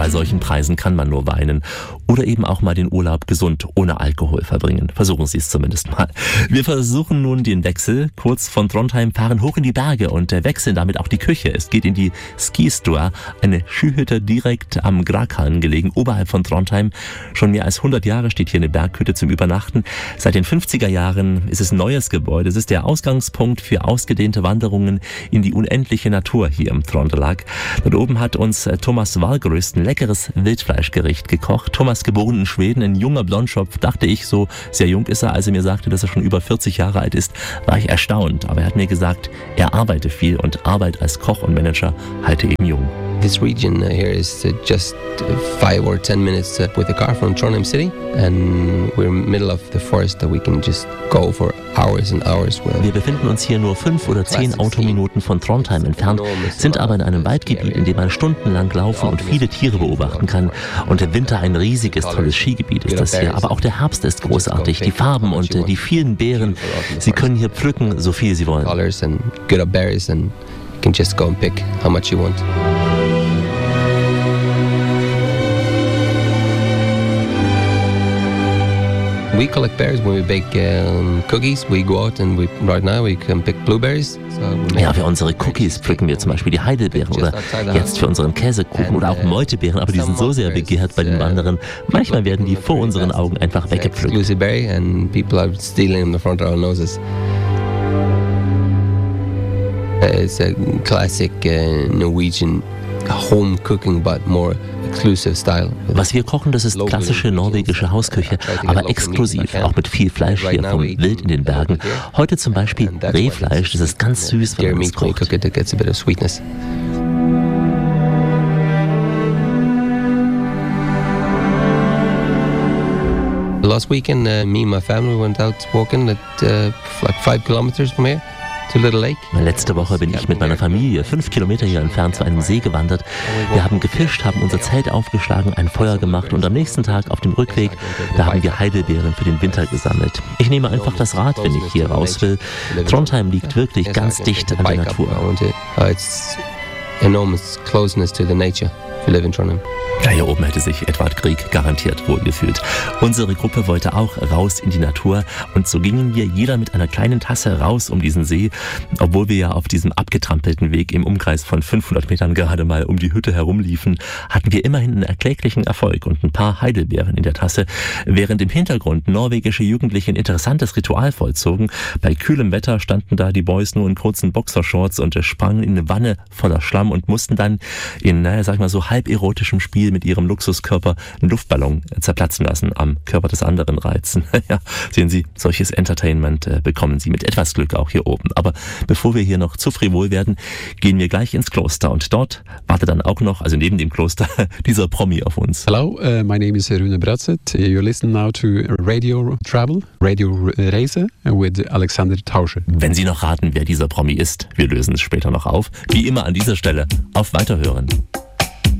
bei solchen Preisen kann man nur weinen. Oder eben auch mal den Urlaub gesund, ohne Alkohol verbringen. Versuchen Sie es zumindest mal. Wir versuchen nun den Wechsel. Kurz von Trondheim fahren hoch in die Berge und wechseln damit auch die Küche. Es geht in die Skistua, eine Skihütte direkt am Grakhallen gelegen, oberhalb von Trondheim. Schon mehr als 100 Jahre steht hier eine Berghütte zum Übernachten. Seit den 50er Jahren ist es ein neues Gebäude. Es ist der Ausgangspunkt für ausgedehnte Wanderungen in die unendliche Natur hier im Trondelag. Dort oben hat uns Thomas Wahlgröst ein leckeres Wildfleischgericht gekocht. Thomas, geboren in Schweden, ein junger Blondschopf, dachte ich, so sehr jung ist er. Als er mir sagte, dass er schon über 40 Jahre alt ist, war ich erstaunt. Aber er hat mir gesagt, er arbeite viel und Arbeit als Koch und Manager halte eben jung. This region here is just 5 or 10 minutes with a car from Trondheim City, and we're in the middle of the forest that we can just go for hours and hours. Wir befinden uns hier nur 5 oder 10 Autominuten von Trondheim entfernt, sind aber in einem Waldgebiet, in dem man stundenlang laufen und viele Tiere beobachten kann. Und im Winter ein riesiges, tolles Skigebiet ist das hier. Aber auch der Herbst ist großartig. Die Farben und die vielen Beeren, Sie können hier pflücken, so viel Sie wollen. Colors and good berries, and you can just go and pick how much you want. We collect berries when we bake cookies. We go out and right now we can pick blueberries. Ja, für unsere Cookies pflücken wir zum Beispiel die Heidelbeeren oder jetzt für unseren Käsekuchen oder auch Meutebeeren, aber die sind so sehr begehrt bei den Wanderern. Manchmal werden die vor unseren Augen einfach weggepflückt. Exclusive berry and people are stealing them in front of our noses. It's a classic Norwegian home cooking, but more exclusive style. Was wir kochen, das ist klassische norwegische Hausküche, aber exklusiv, auch mit viel Fleisch hier vom Wild in den Bergen. Heute zum Beispiel Rehfleisch, das ist ganz süß, wenn man es kocht. Last weekend, me and my family went out walking at like 5 kilometers from here. Letzte Woche bin ich mit meiner Familie 5 Kilometer hier entfernt zu einem See gewandert. Wir haben gefischt, haben unser Zelt aufgeschlagen, ein Feuer gemacht und am nächsten Tag auf dem Rückweg, da haben wir Heidelbeeren für den Winter gesammelt. Ich nehme einfach das Rad, wenn ich hier raus will. Trondheim liegt wirklich ganz dicht an der Natur. It's enormous closeness to the nature. We live in Trondheim. Ja, hier oben hätte sich Edvard Grieg garantiert wohlgefühlt. Unsere Gruppe wollte auch raus in die Natur und so gingen wir jeder mit einer kleinen Tasse raus um diesen See, obwohl wir ja auf diesem abgetrampelten Weg im Umkreis von 500 Metern gerade mal um die Hütte herumliefen, hatten wir immerhin einen erkläglichen Erfolg und ein paar Heidelbeeren in der Tasse, während im Hintergrund norwegische Jugendliche ein interessantes Ritual vollzogen. Bei kühlem Wetter standen da die Boys nur in kurzen Boxershorts und sprangen in eine Wanne voller Schlamm und mussten dann in, sag ich mal so halb erotischem Spiel mit ihrem Luxuskörper einen Luftballon zerplatzen lassen, am Körper des anderen reizen. Ja, sehen Sie, solches Entertainment bekommen Sie mit etwas Glück auch hier oben. Aber bevor wir hier noch zu frivol werden, gehen wir gleich ins Kloster und dort wartet dann auch noch, also neben dem Kloster, dieser Promi auf uns. Hello, my name is Rune Bratzett. You're listening now to Radio Travel, Radio Reise with Alexander Tausche. Wenn Sie noch raten, wer dieser Promi ist, wir lösen es später noch auf. Wie immer an dieser Stelle, auf Weiterhören.